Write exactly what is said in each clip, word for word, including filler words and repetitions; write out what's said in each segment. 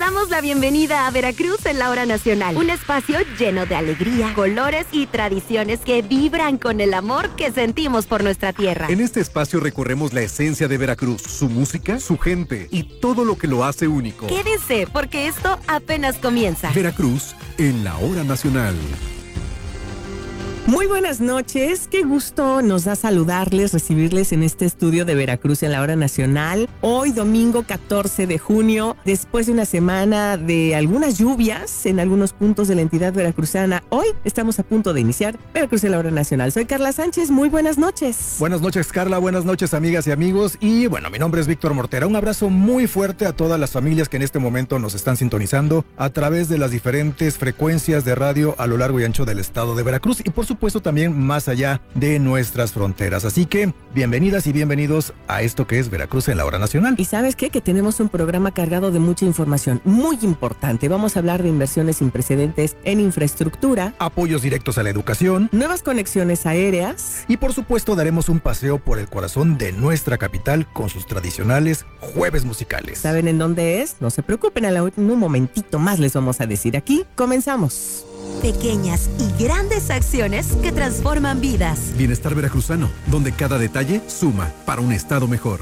damos la bienvenida a Veracruz en la Hora Nacional, un espacio lleno de alegría, colores y tradiciones que vibran con el amor que sentimos por nuestra tierra. En este espacio recorremos la esencia de Veracruz, su música, su gente y todo lo que lo hace único. Quédense, porque esto apenas comienza. Veracruz en la Hora Nacional. Muy buenas noches, qué gusto nos da saludarles, recibirles en este estudio de Veracruz en la Hora Nacional. Hoy domingo catorce de junio, después de una semana de algunas lluvias en algunos puntos de la entidad veracruzana, hoy estamos a punto de iniciar Veracruz en la Hora Nacional. Soy Carla Sánchez, muy buenas noches. Buenas noches, Carla, buenas noches, amigas y amigos. Y bueno, mi nombre es Víctor Mortera. Un abrazo muy fuerte a todas las familias que en este momento nos están sintonizando a través de las diferentes frecuencias de radio a lo largo y ancho del estado de Veracruz y por supuesto puesto también más allá de nuestras fronteras. Así que bienvenidas y bienvenidos a esto que es Veracruz en la Hora Nacional. ¿Y sabes qué? Que tenemos un programa cargado de mucha información muy importante. Vamos a hablar de inversiones sin precedentes en infraestructura, apoyos directos a la educación, nuevas conexiones aéreas y por supuesto daremos un paseo por el corazón de nuestra capital con sus tradicionales jueves musicales. ¿Saben en dónde es? No se preocupen, en un momentito más les vamos a decir aquí. Comenzamos. Pequeñas y grandes acciones que transforman vidas. Bienestar veracruzano, donde cada detalle suma para un estado mejor.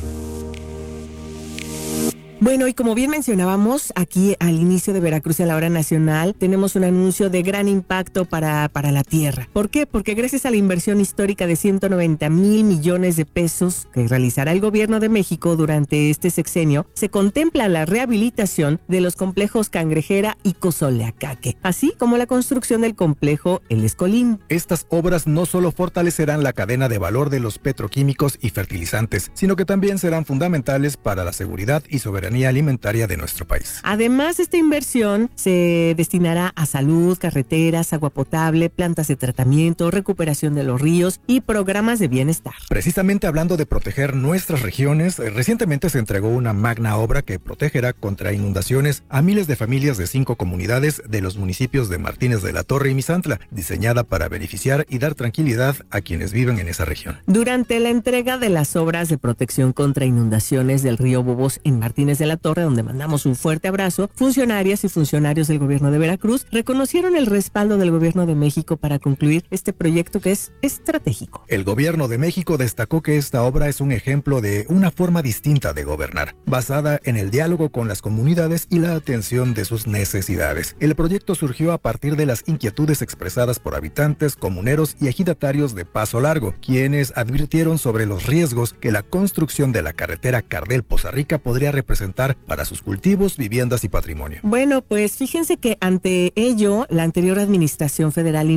Bueno, y como bien mencionábamos, aquí al inicio de Veracruz en la Hora Nacional, tenemos un anuncio de gran impacto para, para la tierra. ¿Por qué? Porque gracias a la inversión histórica de ciento noventa mil millones de pesos que realizará el gobierno de México durante este sexenio, se contempla la rehabilitación de los complejos Cangrejera y Cozoleacaque, así como la construcción del complejo El Escolín. Estas obras no solo fortalecerán la cadena de valor de los petroquímicos y fertilizantes, sino que también serán fundamentales para la seguridad y soberanía alimentaria de nuestro país. Además, esta inversión se destinará a salud, carreteras, agua potable, plantas de tratamiento, recuperación de los ríos y programas de bienestar. Precisamente hablando de proteger nuestras regiones, recientemente se entregó una magna obra que protegerá contra inundaciones a miles de familias de cinco comunidades de los municipios de Martínez de la Torre y Misantla, diseñada para beneficiar y dar tranquilidad a quienes viven en esa región. Durante la entrega de las obras de protección contra inundaciones del río Bobos en Martínez de la Torre, donde mandamos un fuerte abrazo, funcionarias y funcionarios del gobierno de Veracruz reconocieron el respaldo del gobierno de México para concluir este proyecto que es estratégico. El gobierno de México destacó que esta obra es un ejemplo de una forma distinta de gobernar, basada en el diálogo con las comunidades y la atención de sus necesidades. El proyecto surgió a partir de las inquietudes expresadas por habitantes, comuneros y ejidatarios de Paso Largo, quienes advirtieron sobre los riesgos que la construcción de la carretera Cardel-Poza Rica podría representar para sus cultivos, viviendas y patrimonio. Bueno, pues fíjense que ante ello, la anterior administración federal